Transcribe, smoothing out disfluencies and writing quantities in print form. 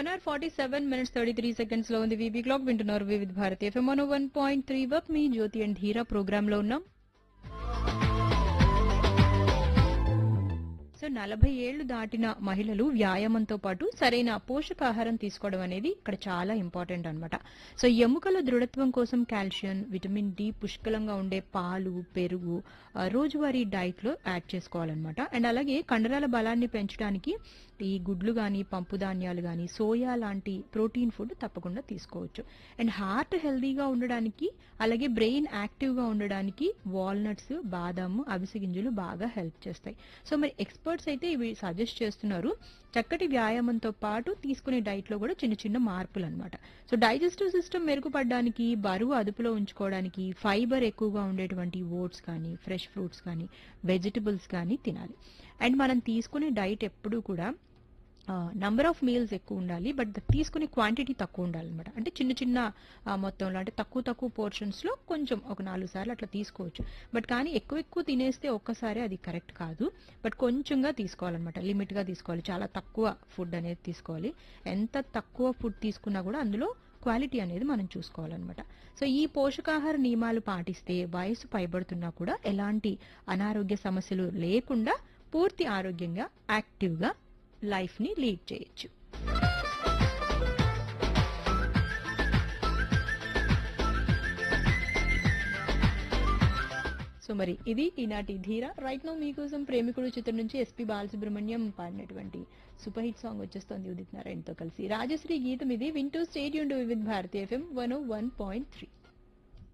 1 hour 47 minutes 33 seconds లో ఉంది VB clock. వింటున్నారు వివిధ Bharati FM 101.3 work me Jyothi and ధీరా ప్రోగ్రామ్ లో ఉన్నాం. సో 40 ఏళ్లు దాటిన మహిళలు వ్యాయామంతో పాటు సరైన పోషకాహారం తీసుకోవడం అనేది ఇక్కడ చాలా ఇంపార్టెంట్ అన్నమాట. సో ఎముకల దృఢత్వం కోసం కాల్షియం, విటమిన్ డి పుష్కలంగా ఉండే పాలు, పెరుగు రోజువారీ డైట్ లో యాడ్ చేసుకోవాలన్నమాట. అండ్ అలాగే కండరాల బలాన్ని పెంచడానికి ఈ గుడ్లు గాని, పప్పు ధాన్యాలు గాని, సోయా లాంటి ప్రోటీన్ ఫుడ్ తప్పకుండా తీసుకోవచ్చు. అండ్ హార్ట్ హెల్దీగా ఉండడానికి, అలాగే బ్రెయిన్ యాక్టివ్ గా ఉండడానికి వాల్నట్స్, బాదాము, అవిసె గింజలు బాగా హెల్ప్ చేస్తాయి. సో మరి ఎక్స్పర్ట్స్ అయితే ఇవి సజెస్ట్ చేస్తున్నారు. చక్కటి వ్యాయామంతో పాటు తీసుకునే డైట్ లో కూడా చిన్న చిన్న మార్పులు అన్నమాట. సో డైజెస్టివ్ సిస్టమ్ మెరుగుపడడానికి, బరువు అదుపులో ఉంచుకోవడానికి ఫైబర్ ఎక్కువగా ఉండేటువంటి ఓట్స్ కానీ, ఫ్రెష్ ఫ్రూట్స్ కానీ, వెజిటబుల్స్ కానీ తినాలి. అండ్ మనం తీసుకునే డైట్ ఎప్పుడూ కూడా నంబర్ ఆఫ్ మీల్స్ ఎక్కువ ఉండాలి, బట్ తీసుకునే క్వాంటిటీ తక్కువ ఉండాలన్నమాట. అంటే చిన్న చిన్న మొత్తంలో, అంటే తక్కువ తక్కువ పోర్షన్స్ లో కొంచెం ఒక 4 సార్లు అట్లా తీసుకోవచ్చు. బట్ కానీ ఎక్కువ ఎక్కువ తినేస్తే ఒక్కసారి అది కరెక్ట్ కాదు. బట్ కొంచెంగా తీసుకోవాలన్నమాట, లిమిట్ గా తీసుకోవాలి. చాలా తక్కువ ఫుడ్ అనేది తీసుకోవాలి. ఎంత తక్కువ ఫుడ్ తీసుకున్నా కూడా అందులో క్వాలిటీ అనేది మనం చూసుకోవాలన్నమాట. సో ఈ పోషకాహార నియమాలు పాటిస్తే వయసు పైబడుతున్నా కూడా ఎలాంటి అనారోగ్య సమస్యలు లేకుండా పూర్తి ఆరోగ్యంగా, యాక్టివ్ గా లైఫ్ ని లీడ్ చేయొచ్చు. సో మరి ఇది ఈనాటి ధీర. రైట్ నో మీకోసం ప్రేమికుడు చిత్రం నుంచి ఎస్పి బాలసుబ్రహ్మణ్యం పాడినటువంటి సూపర్ హిట్ సాంగ్ వచ్చేస్తోంది ఉదిత్ నారాయణతో కలిసి. రాజశ్రీ గీతం ఇది. వింటూ స్టేడియం వివిధ భారతి ఎఫ్ఎం 101.3.